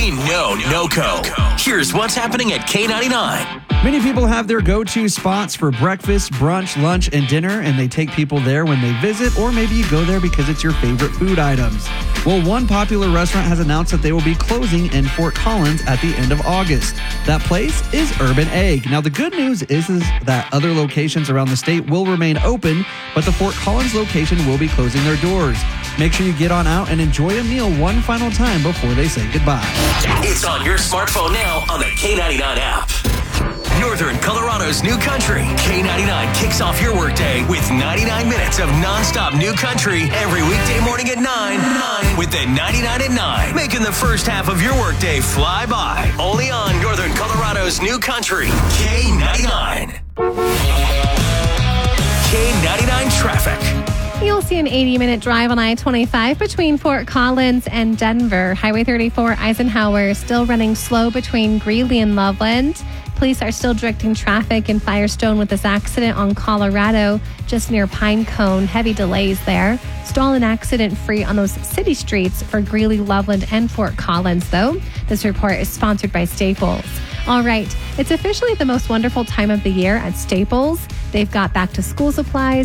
We know NOCO. Here's what's happening at K99. Many people have their go-to spots for breakfast, brunch, lunch, and dinner, and they take people there when they visit, or maybe you go there because it's your favorite food items. Well, one popular restaurant has announced that they will be closing in Fort Collins at the end of August. That place is Urban Egg. Now, the good news is that other locations around the state will remain open, but the Fort Collins location will be closing their doors. Make sure you get on out and enjoy a meal one final time before they say goodbye. It's on your smartphone now on the K99 app. Northern Colorado's new country. K99 kicks off your workday with 99 minutes of nonstop new country every weekday morning at 9 with the 99 at 9, making the first half of your workday fly by. Only on Northern Colorado's new country. K99. K99 traffic. You'll see an 80-minute drive on I-25 between Fort Collins and Denver. Highway 34 Eisenhower still running slow between Greeley and Loveland. Police are still directing traffic in Firestone with this accident on Colorado, just near Pinecone. Heavy delays there. Still an accident-free on those city streets for Greeley, Loveland, and Fort Collins, though. This report is sponsored by Staples. All right, it's officially the most wonderful time of the year at Staples. They've got back-to-school supplies,